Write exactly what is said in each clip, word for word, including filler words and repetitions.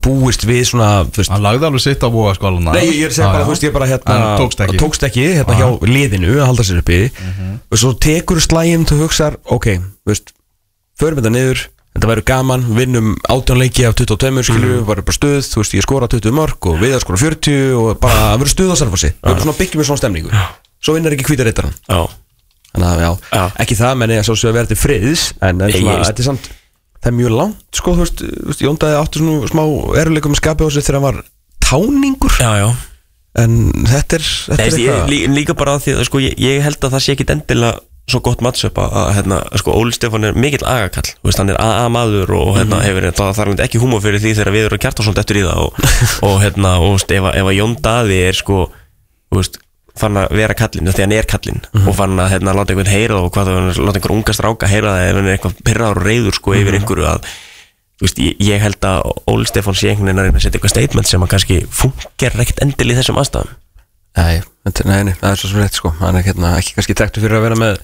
búist við svona hann lagði alveg sitt á vogaskáluna. Nei, ég er að segja bara, þú veist, ég bara hérna tókst ekki, tókst ekki hérna hjá liðinu að halda sér uppi mm-hmm. og svo tekur slæginn, þú hugsar ok, þú veist, förum þetta niður þetta verður gaman, vinnum átján leiki af tuttugu og tvö, skilju, mm. var bara stuð þú veist, ég skora tuttugu mörg og Viðar skora fjörutíu og bara verður stuð á Selfossi við erum svona byggjum með svona stemningu svo vinnar ekki hvíta rittaran þannig að já, já. ekki það, menn ég að svo að vera til friðs en, en svona, þetta er samt það er mjög langt, sko, þú veist Jón Daði átti svona smá eruleikum með skapið á sig þegar hann var táningur já, já. en þetta er, þetta Nei, er ég, lí, líka bara því að sko, ég, ég held að það sé ekki endilega svo gott matchup að, að hérna, sko, Óli Stefán er mikill agakall, veist, hann er A-maður og hérna, mm-hmm. hefur, það þarf ekki húmor fyrir því þegar við erum kjarta svolítið eftir í það og, og hérna, og veist, ef, ef að Jón Daði er sko, veist fann að vera kallinn, því hann er kallinn mm-hmm. og fann að hérna, láta einhvern heyra það og hvað það láta einhver unga stráka heyra það ef hann er eitthvað pirraður og reyður sko mm-hmm. yfir einhverju að þú veist, ég, ég held að Óli Stefán sé einhvern veginn að reyna að setja eitthvað statement sem að kannski funkar ekkert endil í þessum aðstæðum. Nei, nei, nei, það er svo sem rétt sko hann er hérna, ekki kannski þekktur fyrir að vera með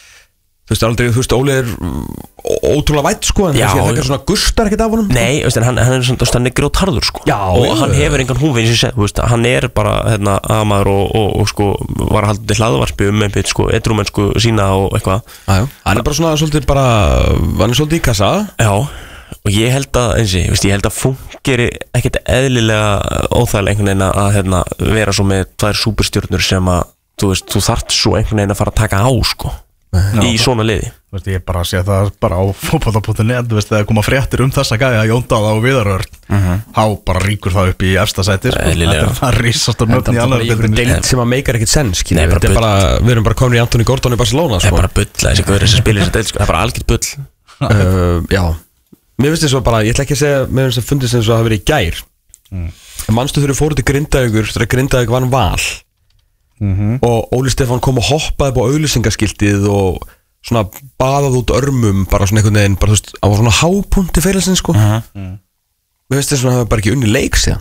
þú veist, aldrei, þú veist, Óli er ótrúlega vætt sko en það er svona gustar ekkert af honum Nei, veist, hann, hann er svona, hann er grjótharður sko já, og já, hann hefur engan húnvinn sem sé, þú veist, hann er bara hérna, amaður og, og, og sko var að halda til hlaðvarpi um einhvern sko edrumenn sko sína og eitthvað já, hann er bara svona svolítið bara hann er svolítið í kassa Já, og ég held að, eins og, ég held að fungeri ekkert eðlilega óþægilega einhvern veginn að hérna, vera svo með tvær súperstjörnur sem að, þú veist, þú þarft svo einhvern veginn að fara að taka á sko Ná, í svona liði veist, ég bara sé það bara á fótbolta punktur net þegar koma fréttir um þessa gæja Jón Daða og Viðar Örn uh-huh. þá bara ríkur það upp í efsta sæti sko. þetta er risastur nöfn í annar deild sem að meikar ekkert sens Nei, bara bara, við erum bara komin í Antoni Gordon í Barcelona það er sko. bara bull, þessi gaur sem spilir þessi deild sko. það er bara algjört bull uh, já, mér finnst þess að bara ég ætla ekki að segja, mér finnst það fundist eins og það hafi verið í gær mm. manstu þegar fóruð til Grindavíkur þegar Grindavík vann Val mm-hmm. og Óli Stefán kom og hoppaði upp á auglýsingaskiltið og svona baðað út örmum bara svona einhvern veginn, bara þú veist, á svona hápunti fyrirlisins sko uh-huh. mm. mér finnst þess að það hefur bara ekki unni leik síðan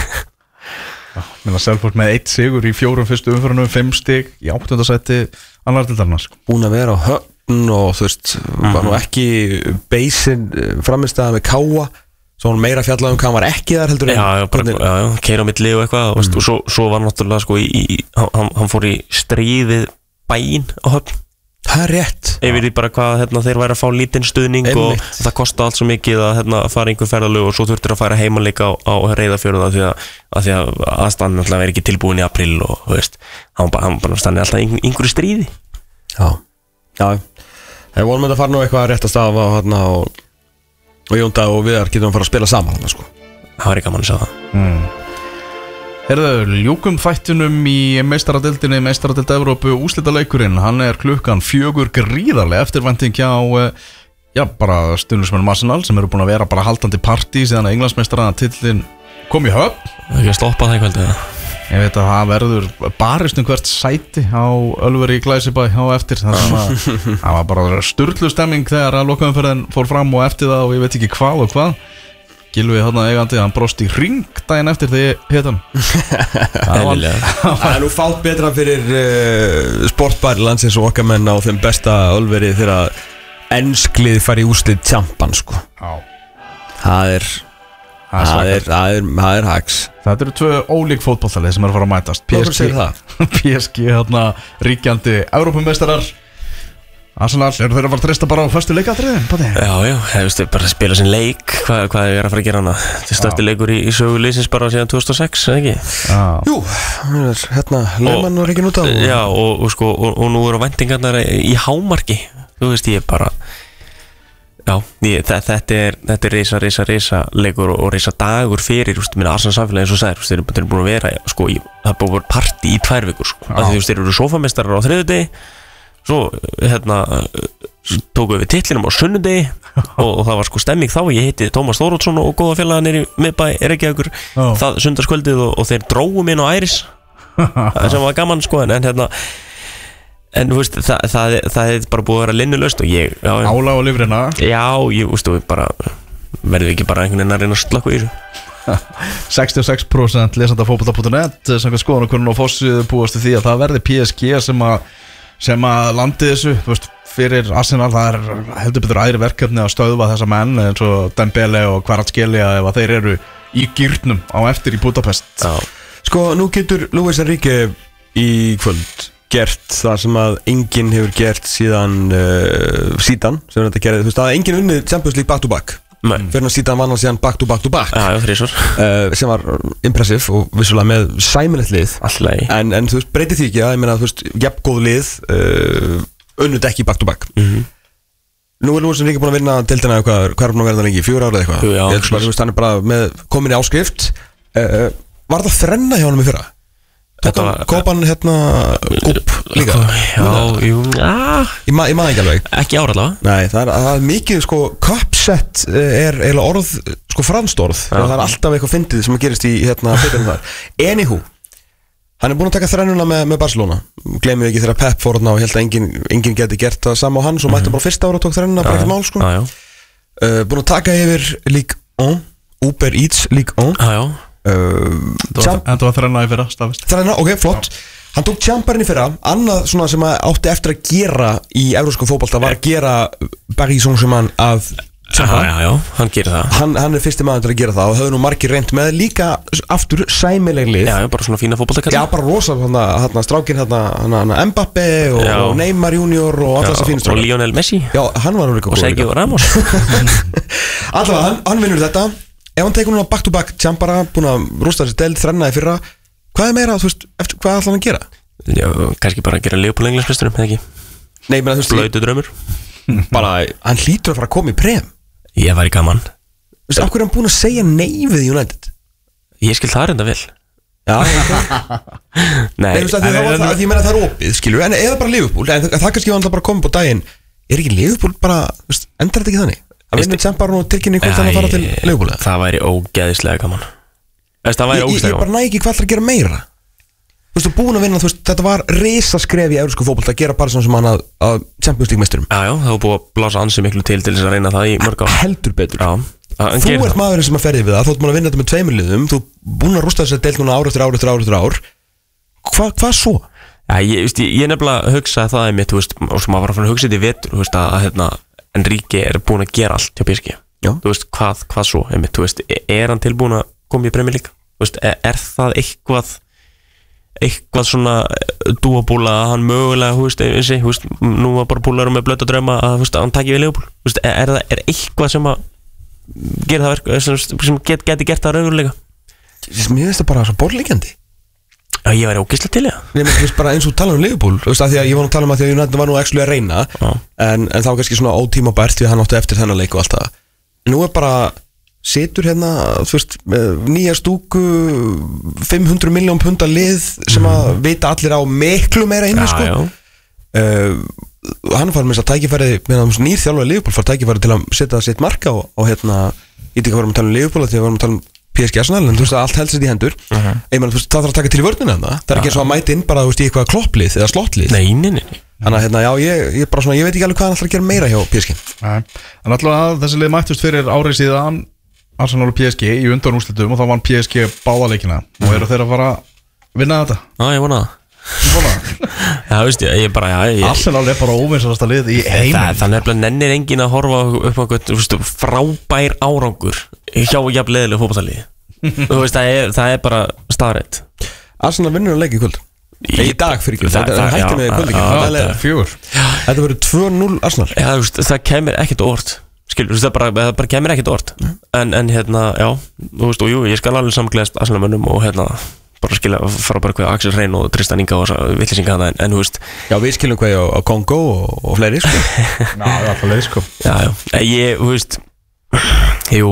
Mér var Selfoss með eitt sigur í fjórum fyrstu umförunum, fimm stig í áttunda sæti annar dildarna sko. Búin að vera á höfn og þú veist uh-huh. var nú ekki beisin framistæða með káa svo hann meira fjallað um hvað hann var ekki þar heldur Já, já, bara, já, já, keira á milli og eitthvað mm. og svo, svo var náttúrulega sko í, í, hann, hann fór í stríðið bæinn á höfn Það er rétt Yfir því bara hvað hérna, þeir væri að fá lítinn stuðning Einmitt. og það kosti allt svo mikið að hérna, fara einhver ferðalög og svo þurftir að fara heimanleika á, á Reyðarfjörðu að því að, að, að aðstæðan náttúrulega verið ekki tilbúin í apríl og þú veist, hann bara, hann bara stannir alltaf í einhverju stríði Já, já Það volum að fara nú eitthvað að rétt að stafa hérna, og, og Jón Daði og Viðar getum að fara að spila saman sko. Það var ekki gaman að sjá það mm. Herðu, ljúkum þættunum í meistaradeildinni, meistaradeild Evrópu úrslitaleikurinn, hann er klukkan fjögur gríðarlega eftirvænting hjá já, bara stuðningsmönnum Arsenal sem eru búin að vera bara haldandi partí síðan að Englandsmeistarana titillinn kom í höfn. Það er ekki að stoppa það í kvöldu Ég veit að það verður barist um hvert sæti á Ölveri í Glæsibæ á eftir það var bara sturlu stemming þegar að lokaumferðin fór fram og eftir það og ég veit ekki hvað og hvað Gylfi þarna eigandi, hann brosti í ring daginn eftir því hitt hann Það er nú fátt betra fyrir uh, sportbæri landsins og okkar menn á þeim besta Ölveri þegar ensklið fari í úrslit champan sko. Það er Það er, það er, það er hags Þetta eru tvö ólík fótbollalið sem eru að fara að mætast P S G, P S G hérna, ríkjandi Evrópumeistarar Arsenal, eru þeir að fara að treysta bara á föstu leikatriðin? Já, já, það er bara að spila sin leik Hvað, hvað er að fara að gera hana? Þetta er stærsti leikur í, í söguleysins bara síðan tvö þúsund og sex, eða ekki? Já. Jú, hérna, Lehmann var ekki núta Já, og, og, sko, og, og nú eru væntingarnar í hámarki Þú veist, ég bara Já, ég, þetta er þetta er risa, risa, risa leikur og, og risa dagur fyrir, þú veist, minna Arsenal samfélagi eins og sagðir, þú veist, þeir eru búin að vera, sko, í, það er búin að vera partí í tvær vikur, sko, af því þú veist, þeir eru sofameistarar á þriðjudegi, svo, hérna, tóku við titlinum á sunnudegi og, og það var sko stemming þá, ég heiti Tómas Þórótsson og góða félaga nýri miðbæ Reykjavíkur, það sundarskvöldið og, og þeir drógu minn á Æris, sem var gaman, sko, en, en hérna, En þú veist, það, það, það er bara búið að vera linnulaust og ég Ála á lifrina Já, ég veist, þú bara verður ekki bara einhvern veginn að reyna að slökka í þessu sextíu og sex prósent lesanda fótbolta punktur net samkvæmt skoðanakönnun og Fossi búast við því að það verði P S G sem að sem að landi þessu, þú veist, fyrir Arsenal það er heldur betur æðri verkefni að stöðva þessa menn eins og Dembele og Kvaratskhelia ef að þeir eru í gýrnum á eftir í Budapest. Já. Sko, nú getur Luis Enrique í kvöld gert það sem að enginn hefur gert síðan uh, síðan sem þetta gerði, þú veist að enginn unnið Champions League back to back fyrir að síðan vann hann síðan back to back to back Já, já, þrísvar uh, sem var impressiv og vissulega með sæmilegt lið Alltaf en, en þú veist, breytir því ekki að ég meina, þú veist, jafn góð lið uh, unnið ekki back to back mm-hmm. Nú er Luis Enrique búin að vinna deildina hvað, hvað er búin að vera það lengi, fjóra ára eða eitthvað Já, ég, bara, veist, hann er bara með komin í áskrift uh, Var það þrenna hjá hann með fyrra? Kópan hérna Kúp líka Já, jú, já Ég maður ma ekki alveg Ekki ára allavega Nei, það er, það er mikið sko Cupset er eiginlega orð Sko franskt orð Það er alltaf eitthvað fyndið sem gerist í hérna fyrir þar Anywho Hann er búin að taka þrennuna með, með Barcelona Gleymið ekki þegar Pep fór þarna og held að enginn engin geti gert það sama á hann Svo mætti bara fyrsta ára og tók þrennuna bara ekkert mál sko Já, já uh, Búin að taka yfir Ligue one Uber Eats Ligue one Já, já Uh, En það var þrenna í fyrra, stafist Þrenna, ok, flott Hann tók tjamparinn í fyrra Annað svona sem átti eftir að gera í evróskum fótbolta var að gera Paris Saint-Germain að tjampa Já, já, já, hann gerir það Hann, hann er fyrsti maður til að gera það og höfðu nú margir reynt með líka aftur sæmileg lið Já, já, bara svona fína fótboltakall Já, bara rosa, hann strákin hann Mbappé og, og Neymar junior og alltaf þess að fínu strákin Og Lionel Messi Já, hann var og Sergio Ramos Allavega, hann, hann vinnur þetta Ef hann tekur núna back to back tjampara búin að rústa þessi deild þrennaði fyrra hvað er meira, þú veist, eftir, hvað ætlar hann að gera? Já, kannski bara að gera Leopold Englandsmeisturum, eða ekki? Nei, menn að þú veist Blautu draumur bara, hann hlýtur að fara að koma í prem Ég var í gaman Þú veist, af hverju er hann búin að segja nei við United? Ég skil það reynda vel Já, okay. Nei, þú veist, að því að ég meina það er opið, skilur en eða bara Liverpool, en það, það kannski var hann bara komið på daginn er ekki Liverpool bara, þú veist, endrar þetta ekki þannig? Það vinnur tjamparinn og tilkynni hvort hann að fara til Liverpool Það væri ógeðislega gaman Það væri ógeðislega gaman Ég bara næ ekki hvað ætlar að gera meira Þú veist, þú búin að vinna, þú veist, þetta var risaskref í evrósku fótbolta að gera bara svona sem hann að, að Champions League meisturum Já, já, það var búið að blása ansi miklu til til þess að reyna það í mörg ár Heldur betur Já, Þú ert maðurinn sem að ferði við það, þú ert búin að vinna þetta með tveimur liðum Þú búin að rústa þess að deilt núna ár eftir ár eftir ár eftir ár Hva, Hvað svo? Já, ég, veist, ég, ég nefnilega hugsa það einmitt, þú veist, og sem maður var að fara að hugsa þetta í vetur, þú veist, að, að hérna, Enrique er búin að gera allt hjá P S G. Þú veist, hvað, hvað svo, einmitt, þú veist, er hann tilbúin að koma í Premier League? Þú veist, er, er það eitthvað, eitthvað svona dúabúla að hann mögulega, þú veist, einsi, þú veist, nú var bara búlarum með blöta drauma að, þú veist, að hann taki við Leopold, þú veist, er, er það, er eitthvað sem að gera það verk, sem, sem get, geti gert það raunverulega? Mér finnst það bara svo borðliggjandi. Já, ég væri ógeðslega til, já. Nei, menn, þú veist, bara eins og tala um Liverpool, þú veist, að því að ég var nú að tala um að því að United var nú actually að reyna, en, en það var kannski svona ótímabært því að hann átti eftir þennan leik og allt það. Nú er bara, situr hérna, þú veist, nýja stúku, fimm hundruð milljón punda lið sem að vita allir á miklu meira inni, sko. Já, já. Uh, hann fær með þess að tækifæri, meðan nýr þjálfari Liverpool fær tækifæri til að setja sitt marka og, og hérna, ég veit ekki hvað varum að tala um Liverpool, því að varum að tala um P S G Arsenal, en þú veist að allt helst þetta í hendur uh-huh. Ég meina, þú veist, það þarf að taka til í vörnina þarna. Það er ekki eins og að mæta inn bara, þú veist, í eitthvað klopplið eða slottlið. Nei, nei, nei Þannig að, hérna, já, ég, ég bara svona, ég veit ekki alveg hvað hann ætlar að gera meira hjá P S G Nei, en alltaf að þessi lið mættust fyrir árið síðan Arsenal og P S G í undanúrslitum og þá vann P S G báðaleikina uh-huh. og eru þeir að fara að vinna þetta? Já, ég vona það Já, veist ég, ég bara, já ég, Arsenal er bara óvinnsalasta lið í heim Þannig að nennir enginn að horfa upp á eitthvað frábær árangur hjá jafn leðilega fótboltalið Þú veist, það er, það er bara staðrætt Arsenal vinnur að leika í kvöld Í dag fyrir ekki, það er hætti með kvöld ekki Það er fjögur Þetta verður tvö núll Arsenal Já, þú veist, það kemur ekkert orð Skilur, það bara, það bara kemur ekkert orð en, en hérna, já, þú veist, og jú, ég skal alveg samgleðast Arsenal-mönnum og hérna bara skilja, fara bara hvað Axel Hrein og Tristan Inga og vittlisinga hana en, en þú veist Já, við skiljum hvað á, á Kongo og, og fleiri, sko Já, það er fleiri, sko Já, já, ég, þú veist Jú,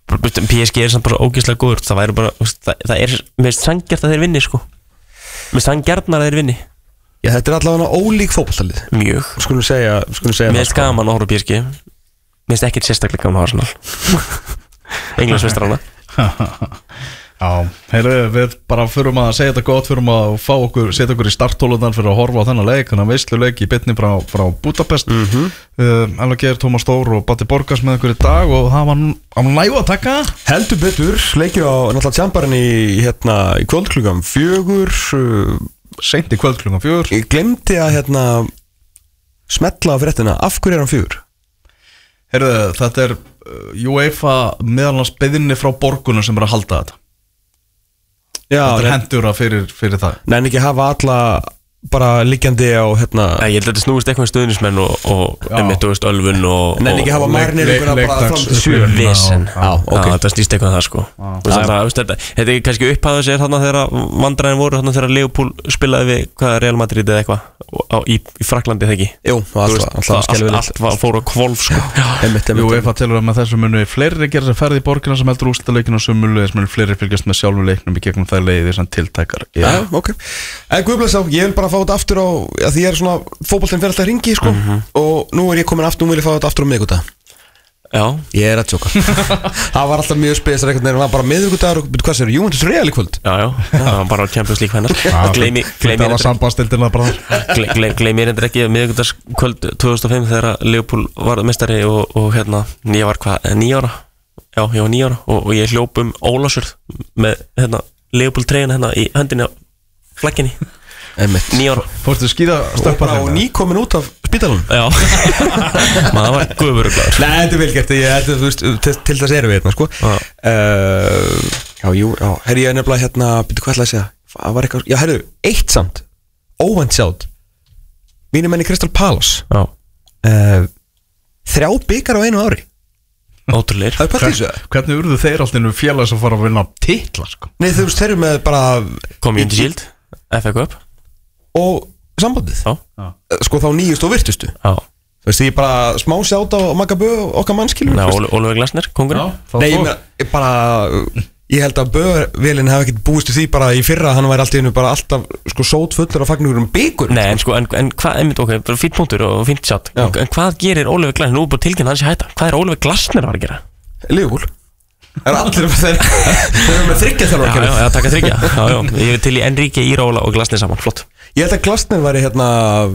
P S G er samt bara ógeðslega góður það væri bara, það, það er mest sangjart að þeir vinni, sko mest sangjarnar að þeir vinni Já, þetta er allavega ólík fótboltalið Mjög Skulum segja, skulum segja Mér finnst gaman að horfa P S G Mér finnst ekkert sérstaklega gaman að Arsenal Englandsmeistarana Já, heyrðu, við bara fyrum að segja þetta gott, fyrum að fá okkur, setja okkur í starttólunan fyrir að horfa á þennan leik, þannig að veisluleik í beinni frá, frá Budapest. Mm-hmm. uh, Elva Geir, Tómas Stór og Batti Borgars með okkur í dag og það var á nægu að taka. Heldur betur, leikir á náttúrulega tjambarinn í, hérna, í kvöldklugam fjögur. Uh, Seint í kvöldklugam fjögur. Ég glemdi að hérna, smetla á fréttina, af hverju er hann fjögur? Heyrðu, þetta er UEFA meðal annars beðinni frá borgunum sem er að halda þetta. Já, þetta er hendura fyrir, fyrir það. Nei, en ekki hafa alla bara liggjandi á hérna Æ, ég held að þetta snúist eitthvað stuðnismenn og, og einmitt, þú veist, ölfun og Nei, ekki hafa marnir einhverja bara fram til sjö Vesen, já, ok þetta snýst eitthvað það sko Þetta er kannski upphæða sér þarna þegar vandræðin voru þarna þegar Leopold spilaði við hvað Real Madrid eða eitthvað í, í Fraklandi þegar ekki Jú, allt fór á kvolf sko Jú, ef að telur að með þessu munu fleiri gera sér ferð í borgina sem heldur úrslitaleikinn og sömuleiðis munu fleiri fylgjast með sjálfum leiknum í gegnum þær leiðir sem tiltækar fá þetta aftur á, að því ég er svona fótboltinn fer alltaf hringi, sko mm -hmm. og nú er ég komin aftur, nú vil ég fá þetta aftur á miðvikudag. Já. Ég er að tjóka. Það var alltaf mjög spes einhvern veginn, það var bara miðvikudagur og hvað sér, Juventus Real í kvöld. Já, já, það var bara Champions League hennar. Gleymi, gleymi. Það var sambandstildina bara. Gleymi, gleymi reyndar ekki miðvikudagskvöld tvö þúsund og fimm þegar Leopold var meistari og, og hérna, ég var hvað, níu ára? Já, ég var níu ára og, og ég hljóp um Ólafsjörð með hérna Leopold treyjuna hérna í höndinni á flagginni. Nýjára. Fórstu skýða stöppar og ný komin út af spítalunum. Já. Maður var guðuruglaður. Nei, þetta er vel gert. Ég, þetta, þú veist, til, til þess erum við hérna, sko. Já. Uh, já, jú, já. Herri, ég er nefnilega hérna, byrju hvað ætlaði að segja. Það var eitthvað, já, herru, eitt samt. Óvænt sjátt. Mínir menn í Crystal Palace. Já. Uh, þrjá byggar á einu ári. Ótrúleir. Það er part í þessu. Hvernig urðu þeir alltaf nú félag sem fara að vinna titla, sko? Nei, þú veist, þeir eru með bara Community Shield, F A Cup og sambandið. Já. Sko þá nýjustu og virtustu. Já. Þú veist, ég bara smá sjátt á Magabö okkar mannskilur. Nei, Ólafur Glasner, kongurinn. Nei, ég meina, ég bara ég held að Bö-vélinn hef ekkert búist í því bara í fyrra, hann væri alltaf einu bara alltaf sko sót fullur af fagnugur um byggur. Nei, en sko, en, en hvað, einmitt, ok, fínt punktur og fínt sjátt. En, en hvað gerir Ólafur Glasner, nú er bara tilkynnt hans í hætta, hvað er Ólafur Glasner var að gera? Leopold. Það er allir um þeir Þeir eru með þryggja þjálfara Já, já, já, taka þryggja Já, já, ég vil til í Enrique, Íróla og Glasner saman, flott Ég held að Glasner væri hérna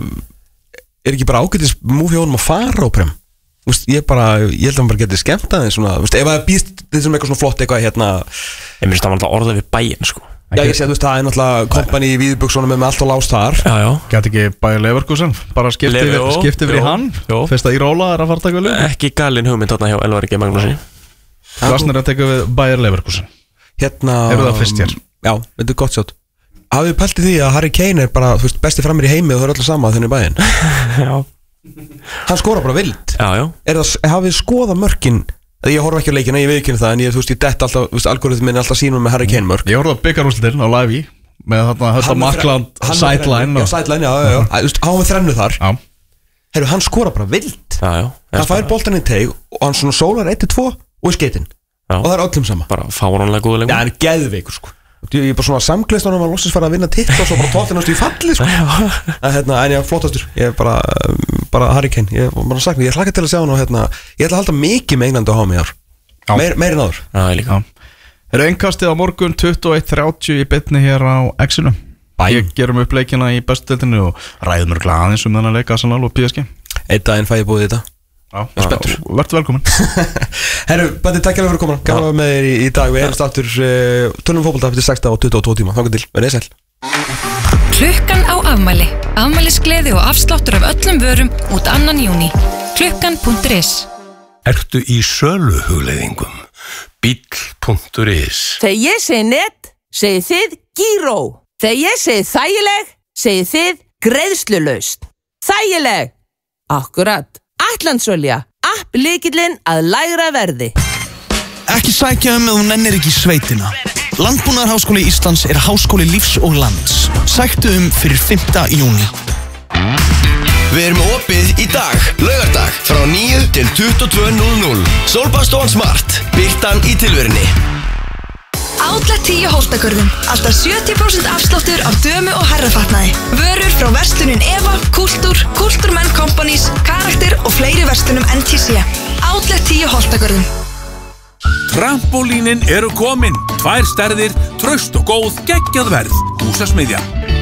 er ekki bara ágætis múfi á honum að fara á prem Vist, ég, bara, ég held að hann bara getið skemmt aðeins svona, vist, ef það býst þessum eitthvað svona flott eitthvað hérna Ég myndist að hann alltaf orðað við bæinn sko Já, ég sé að það er náttúrulega kompani í Víðbuksunum með allt og lást þar Já, já Gæti ekki Bayer Leverkusen bara skiptið skipti yfir í hann Fyrst að Íróla er að fara taka við Ekki galin hugmynd þarna hjá Elvar G. Magnússon Glasner að teka við Bayer Leverkusen Hérna Eru það fyrst hér? Já, þetta er gott sjátt Hafið þið pælt í því að Harry Kane er bara veist, besti framir í heimi og það er alltaf sama þenni bæinn Já Hann skora bara vild Já, já Er það, hafið þið skoðað mörkin Ég horf ekki á leikina, ég veikinn það En ég, þú veist, ég dett alltaf, þú veist, algoritmin er alltaf sínum með Harry Kane mörk Ég horfði á byggarúslitin á live í Með þarna þetta Markland sideline Já, sideline, já, já, já Þú veist, hann var þrennu þar Já Herru, hann skora bara vild Já, já Hann fær boltan í teig og hann svona sólar eitt til tvo og er skeitin Og það er öllum sama Bara fáránlega góða lengur Já, hann er geðveikur, sko Ég er bara svona samgleist og hann loksins fara að vinna titt og svo bara tóttinast í falli, sko En hérna, en ég er flottastur Ég er bara, bara Harry Kane Ég er bara að sakna, ég hlakka til að sjá hann og hérna Ég ætla að halda mikið með England á hámi ár Meir, Meir en áður Já, ég líka Það eru einkastið á morgun tuttugu og eitt þrjátíu í beinni hér á X-inu Ég gerum upp leikina í bestudeildinni og ræðum mjög glaðins um þennan leik Arsenal og P S G Einn daginn fæ ég búið þetta Já, verður velkomin Herru, Bandi, takk fyrir að vera komin Gaman að vera með þér í, í dag Við erum aftur uh, tölum fótbolta eftir sextán og tuttugu og tveggja tíma Þannig til, verðið sæl Klukkan á afmæli Afmælisgleði og afsláttur af öllum vörum út annan júní Klukkan punktur is Ertu í sölu hugleiðingum? Bíll punktur is Þegar ég segi net, segi þið Gíró Þegar ég segi þægileg, segi þið greiðslulaust Þægileg Akkurat Ætlandsölja, app lykillinn að lægra verði. Ekki sækja um ef þú nennir ekki í sveitina. Landbúnaðarháskóli Íslands er háskóli lífs og lands. Sæktu um fyrir fimmta júní. Við erum opið í dag, laugardag, frá níu til tuttugu og tvö núll núll. Sólbaðstofan Smart, birtan í tilverunni. Outlet tíu Holtagörðum. Alltaf sjötíu prósent afsláttur af dömu- og herrafatnaði. Vörur frá verslunin Eva, Kultúr, Kultúrmenn Companies, Karakter og fleiri verslunum N T C. Outlet tíu Holtagörðum. Trampolínin eru komin. Tvær stærðir, traust og góð, geggjað verð. Húsasmiðja.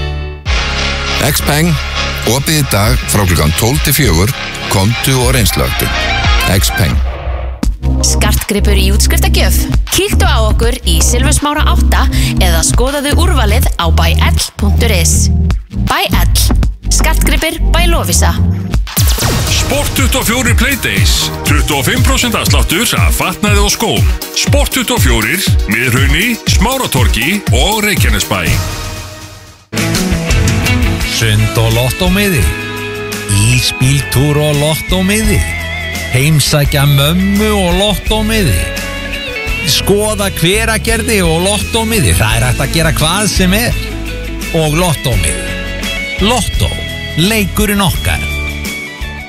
X-Peng, opið í dag frá klukkan tólf til fjögur. Komdu og reynslögdu. X-Peng. Skartgripur í útskriftargjöf. Kíktu á okkur í Silfursmára átta eða skoðaðu úrvalið á bæell punktur is. Bæell. Skartgripir by Lovisa. Sport tuttugu og fjögur Playdays tuttugu og fimm prósent afsláttur af fatnaði og skóm. Sport tuttugu og fjögur, Miðhrauni, Smáratorgi og Reykjanesbæ. Sund og lottómiði, ísbíltúr og lottómiði, heimsækja mömmu og lottómiði, skoða hveragerði og lottómiði. Það er hægt að gera hvað sem er. Og lottómiði. Lottó, leikurinn okkar.